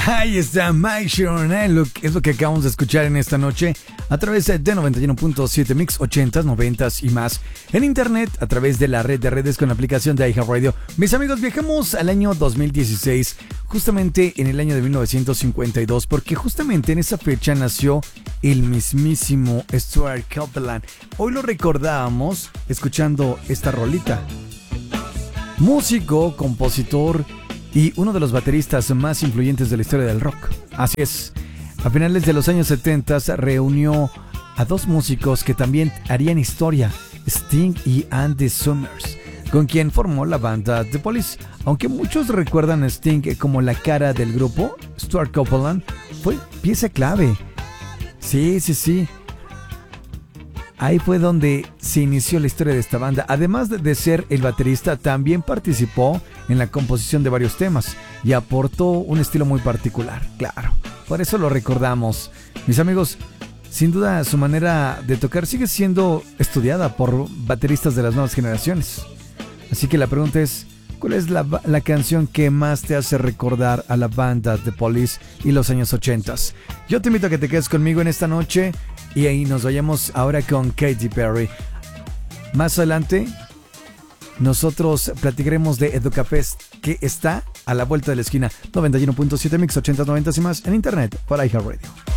Ahí está Mike Shirone, es lo que acabamos de escuchar en esta noche a través de 91.7 Mix 80s, 90s y más. En internet, a través de la red de redes con la aplicación de iHeartRadio. Mis amigos, viajamos al año 2016, justamente en el año de 1952, porque justamente en esa fecha nació el mismísimo Stuart Copeland. Hoy lo recordábamos escuchando esta rolita. Músico, compositor y uno de los bateristas más influyentes de la historia del rock. Así es, a finales de los años 70 reunió a dos músicos que también harían historia, Sting y Andy Summers, con quien formó la banda The Police. Aunque muchos recuerdan a Sting como la cara del grupo, Stuart Copeland fue pieza clave. Sí. Ahí fue donde se inició la historia de esta banda. Además de ser el baterista, también participó en la composición de varios temas y aportó un estilo muy particular, claro. Por eso lo recordamos. Mis amigos, sin duda su manera de tocar sigue siendo estudiada por bateristas de las nuevas generaciones. Así que la pregunta es, ¿cuál es la canción que más te hace recordar a la banda The Police y los años 80? Yo te invito a que te quedes conmigo en esta noche y ahí nos vayamos ahora con Katy Perry. Más adelante, nosotros platicaremos de Educafest, que está a la vuelta de la esquina. 91.7 Mix 80, 90 y más en internet por iHeartRadio.